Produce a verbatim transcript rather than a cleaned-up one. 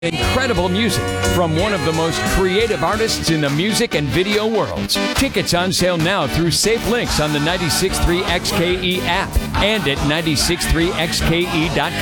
Incredible music from one of the most creative artists in the music and video worlds. Tickets on sale now through Safe Links on the ninety-six point three X K E app and at ninety-six point three X K E dot com.